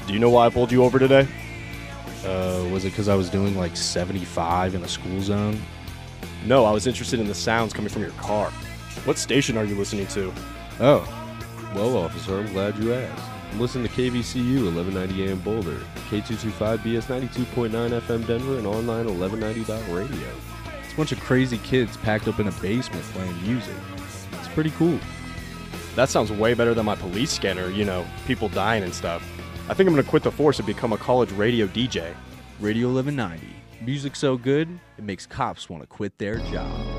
Do you know why I pulled you over today? Was it because I was doing like 75 in a school zone? No, I was interested in the sounds coming from your car. What station are you listening to? Oh, Well, officer, I'm glad you asked. Listen to KVCU 1190 AM Boulder, K225 BS 92.9 FM Denver, and online 1190.radio. it's a bunch of crazy kids packed up in a basement playing music. It's pretty cool. That sounds way better than my police scanner, people dying and stuff. I think I'm going to quit the force and become a college radio DJ. Radio 1190. Music so good, it makes cops want to quit their job.